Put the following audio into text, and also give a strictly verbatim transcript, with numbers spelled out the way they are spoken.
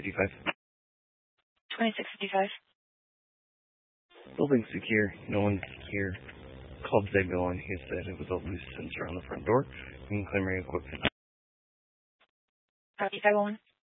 fifty-five. twenty-six fifty-five. Building secure. No one's here. Called Zego and he said it was a loose sensor on the front door. You can claim your equipment. Copy, five one.